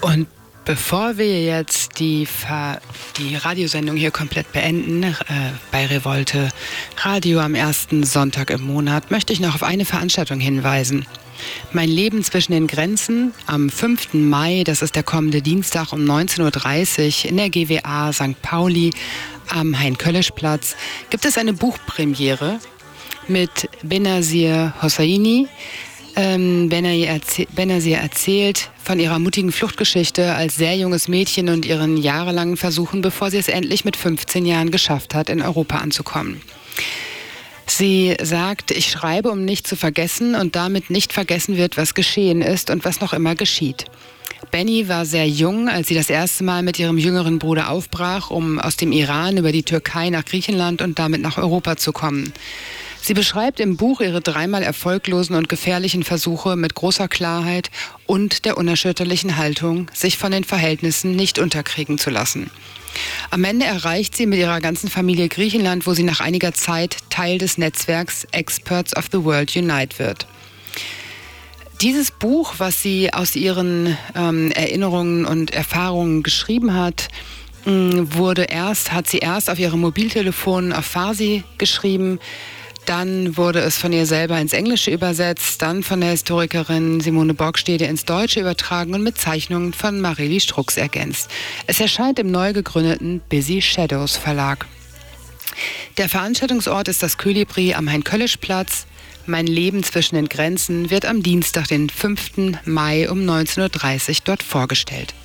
Und bevor wir jetzt die Radiosendung hier komplett beenden, bei Revolte Radio am ersten Sonntag im Monat, möchte ich noch auf eine Veranstaltung hinweisen. Mein Leben zwischen den Grenzen am 5. Mai, das ist der kommende Dienstag um 19.30 Uhr in der GWA St. Pauli am Hein-Köllesch-Platz, gibt es eine Buchpremiere mit Benazir Hosseini. Benazir erzählt von ihrer mutigen Fluchtgeschichte als sehr junges Mädchen und ihren jahrelangen Versuchen, bevor sie es endlich mit 15 Jahren geschafft hat, in Europa anzukommen. Sie sagt, ich schreibe, um nicht zu vergessen und damit nicht vergessen wird, was geschehen ist und was noch immer geschieht. Benny war sehr jung, als sie das erste Mal mit ihrem jüngeren Bruder aufbrach, um aus dem Iran über die Türkei nach Griechenland und damit nach Europa zu kommen. Sie beschreibt im Buch ihre dreimal erfolglosen und gefährlichen Versuche mit großer Klarheit und der unerschütterlichen Haltung, sich von den Verhältnissen nicht unterkriegen zu lassen. Am Ende erreicht sie mit ihrer ganzen Familie Griechenland, wo sie nach einiger Zeit Teil des Netzwerks Experts of the World Unite wird. Dieses Buch, was sie aus ihren Erinnerungen und Erfahrungen geschrieben hat, hat sie erst auf ihrem Mobiltelefon auf Farsi geschrieben. Dann wurde es von ihr selber ins Englische übersetzt, dann von der Historikerin Simone Borgstede ins Deutsche übertragen und mit Zeichnungen von Mareli Strux ergänzt. Es erscheint im neu gegründeten Busy Shadows Verlag. Der Veranstaltungsort ist das Kolibri am Hein-Köllesch-Platz. Mein Leben zwischen den Grenzen wird am Dienstag, den 5. Mai um 19.30 Uhr dort vorgestellt.